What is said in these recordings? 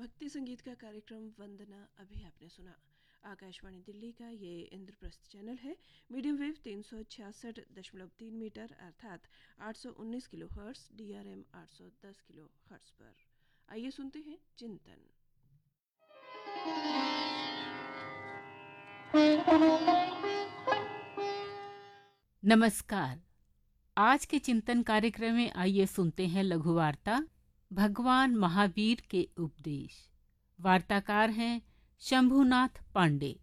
भक्ति संगीत का कार्यक्रम वंदना अभी आपने सुना। आकाशवाणी दिल्ली का ये इंद्रप्रस्थ चैनल है। मीडियम वेव 366.3 मीटर अर्थात 819 kilo hertz, DRM 810 kilo hertz पर। आइए सुनते हैं चिंतन। नमस्कार। आज के चिंतन कार्यक्रम में आइए सुनते हैं लघु वार्ता भगवान महावीर के उपदेश। वार्ताकार हैं शंभुनाथ पांडे।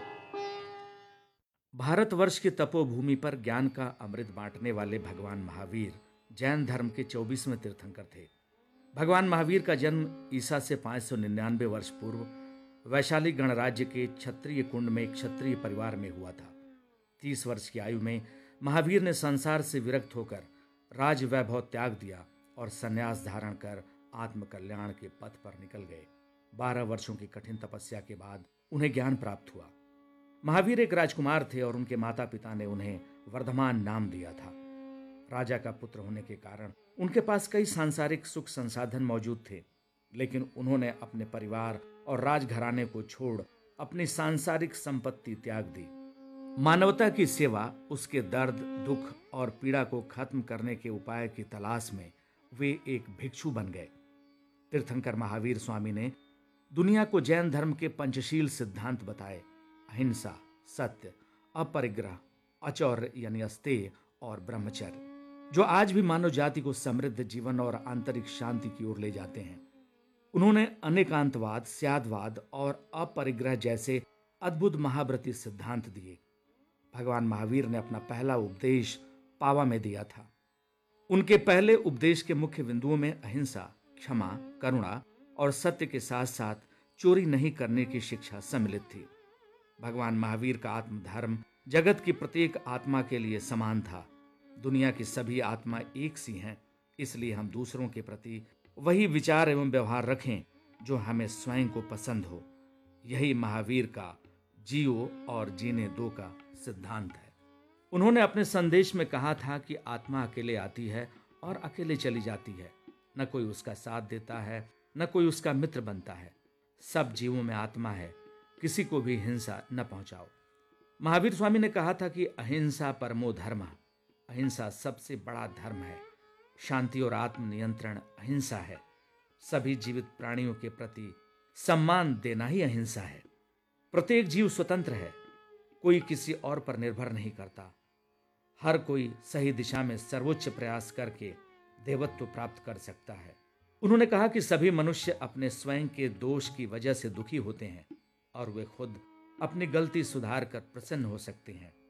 भारतवर्ष की तपोभूमि पर ज्ञान का अमृत बांटने वाले भगवान महावीर जैन धर्म के 24वें तीर्थंकर थे। भगवान महावीर का जन्म ईसा से 599 वर्ष पूर्व वैशाली गणराज्य के क्षत्रिय कुंड में एक क्षत्रिय परिवार में हुआ था। 30 वर्ष की आयु में महावीर ने संसार से विरक्त होकर राज वैभव त्याग दिया और संन्यास धारण कर आत्म कल्याण के पथ पर निकल गए। 12 वर्षों की कठिन तपस्या के बाद उन्हें ज्ञान प्राप्त हुआ। महावीर एक राजकुमार थे और उनके माता पिता ने उन्हें वर्धमान नाम दिया था। राजा का पुत्र होने के कारण उनके पास कई सांसारिक सुख संसाधन मौजूद थे, लेकिन उन्होंने अपने परिवार और राजघराने को छोड़ अपनी सांसारिक संपत्ति त्याग दी। मानवता की सेवा, उसके दर्द, दुख और पीड़ा को खत्म करने के उपाय की तलाश में वे एक भिक्षु बन गए। तीर्थंकर महावीर स्वामी ने दुनिया को जैन धर्म के पंचशील सिद्धांत बताए: अहिंसा, सत्य, अपरिग्रह, अचौर्य यानी अस्तेय और ब्रह्मचर्य, जो आज भी मानव जाति को समृद्ध जीवन और आंतरिक शांति की ओर ले जाते हैं। उन्होंने अनेकांतवाद, स्यादवाद और अपरिग्रह जैसे अद्भुत महाव्रती सिद्धांत दिए। भगवान महावीर ने अपना पहला उपदेश पावा में दिया था। उनके पहले उपदेश के मुख्य बिंदुओं में अहिंसा, क्षमा, करुणा और सत्य के साथ साथ चोरी नहीं करने की शिक्षा सम्मिलित थी। भगवान महावीर का आत्मधर्म जगत की प्रत्येक आत्मा के लिए समान था। दुनिया की सभी आत्मा एक सी हैं, इसलिए हम दूसरों के प्रति वही विचार एवं व्यवहार रखें जो हमें स्वयं को पसंद हो। यही महावीर का जियो और जीने दो का सिद्धांत है। उन्होंने अपने संदेश में कहा था कि आत्मा अकेले आती है और अकेले चली जाती है। न कोई उसका साथ देता है, न कोई उसका मित्र बनता है। सब जीवों में आत्मा है, किसी को भी हिंसा न पहुंचाओ। महावीर स्वामी ने कहा था कि अहिंसा परमो धर्म, अहिंसा सबसे बड़ा धर्म है। शांति और आत्म नियंत्रण अहिंसा है। सभी जीवित प्राणियों के प्रति सम्मान देना ही अहिंसा है। प्रत्येक जीव स्वतंत्र है, कोई किसी और पर निर्भर नहीं करता। हर कोई सही दिशा में सर्वोच्च प्रयास करके देवत्व प्राप्त कर सकता है। उन्होंने कहा कि सभी मनुष्य अपने स्वयं के दोष की वजह से दुखी होते हैं और वे खुद अपनी गलती सुधार कर प्रसन्न हो सकते हैं।